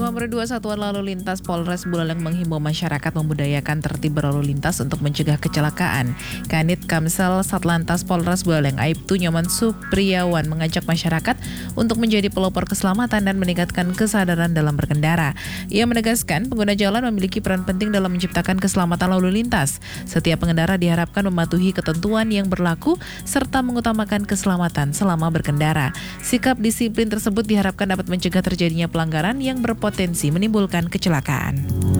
Nomor 2 Satuan Lalu Lintas Polres Buleleng menghimbau masyarakat membudayakan tertib berlalu lintas untuk mencegah kecelakaan. Kanit Kamsel Satlantas Polres Buleleng Aibtu Nyoman Supriyawan mengajak masyarakat untuk menjadi pelopor keselamatan dan meningkatkan kesadaran dalam berkendara. Ia menegaskan pengguna jalan memiliki peran penting dalam menciptakan keselamatan lalu lintas. Setiap pengendara diharapkan mematuhi ketentuan yang berlaku serta mengutamakan keselamatan selama berkendara. Sikap disiplin tersebut diharapkan dapat mencegah terjadinya pelanggaran yang berpotensi menimbulkan kecelakaan.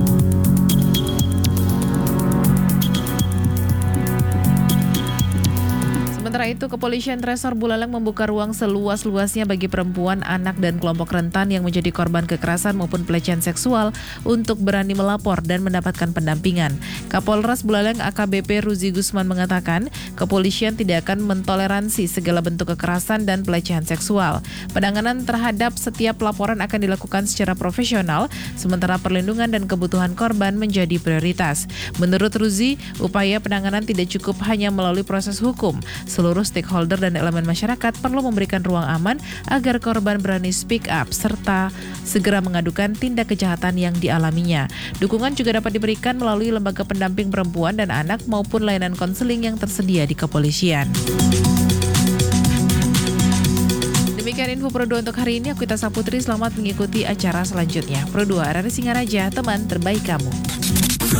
Sementara itu, Kepolisian Resor Buleleng membuka ruang seluas-luasnya bagi perempuan, anak, dan kelompok rentan yang menjadi korban kekerasan maupun pelecehan seksual untuk berani melapor dan mendapatkan pendampingan. Kapolres Buleleng AKBP Ruzi Gusman mengatakan, kepolisian tidak akan mentoleransi segala bentuk kekerasan dan pelecehan seksual. Penanganan terhadap setiap laporan akan dilakukan secara profesional, sementara perlindungan dan kebutuhan korban menjadi prioritas. Menurut Ruzi, upaya penanganan tidak cukup hanya melalui proses hukum. Seluruh stakeholder dan elemen masyarakat perlu memberikan ruang aman agar korban berani speak up serta segera mengadukan tindak kejahatan yang dialaminya. Dukungan juga dapat diberikan melalui lembaga pendamping perempuan dan anak maupun layanan konseling yang tersedia di kepolisian. Demikian info Pro 2 untuk hari ini. Aku Tasa Putri, selamat mengikuti acara selanjutnya. Pro 2 RRI Singaraja, teman terbaik kamu.